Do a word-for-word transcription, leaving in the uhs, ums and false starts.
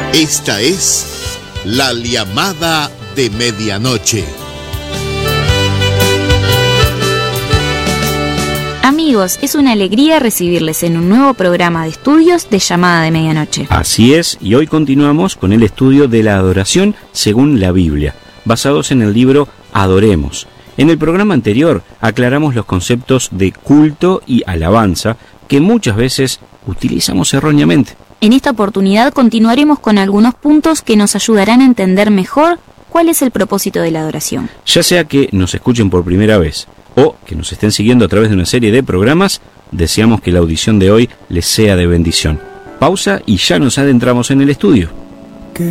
Esta es la llamada de medianoche. Amigos, es una alegría recibirles en un nuevo programa de estudios de Llamada de Medianoche. Así es, y hoy continuamos con el estudio de la adoración según la Biblia, basados en el libro Adoremos. En el programa anterior aclaramos los conceptos de culto y alabanza que muchas veces utilizamos erróneamente. En esta oportunidad continuaremos con algunos puntos que nos ayudarán a entender mejor cuál es el propósito de la adoración. Ya sea que nos escuchen por primera vez o que nos estén siguiendo a través de una serie de programas, deseamos que la audición de hoy les sea de bendición. Pausa y ya nos adentramos en el estudio.